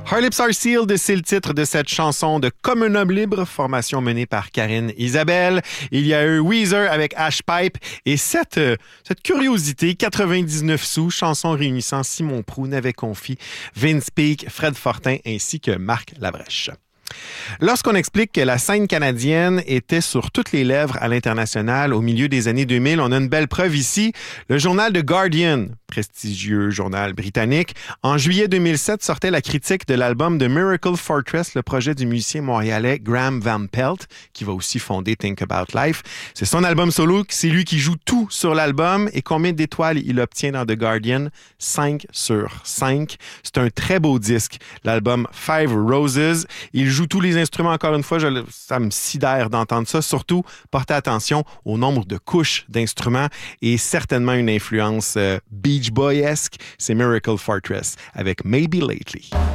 Our Lips Are Sealed, c'est le titre de cette chanson de Comme un homme libre, formation menée par Karine Isabelle. Il y a eu Weezer avec Ash Pipe et cette curiosité, 99 sous, chanson réunissant Simon Prou, Navet Confi, Vince Peake, Fred Fortin ainsi que Marc Labrèche. Lorsqu'on explique que la scène canadienne était sur toutes les lèvres à l'international au milieu des années 2000, on a une belle preuve ici. Le journal The Guardian, prestigieux journal britannique, en juillet 2007 sortait la critique de l'album The Miracle Fortress, le projet du musicien montréalais Graham Van Pelt, qui va aussi fonder Think About Life. C'est son album solo, c'est lui qui joue tout sur l'album. Et combien d'étoiles il obtient dans The Guardian? 5 sur 5. C'est un très beau disque, l'album Five Roses. Il joue tous les instruments, encore une fois, ça me sidère d'entendre ça. Surtout, portez attention au nombre de couches d'instruments et certainement une influence Beach Boy-esque. C'est Miracle Fortress avec Maybe Lately.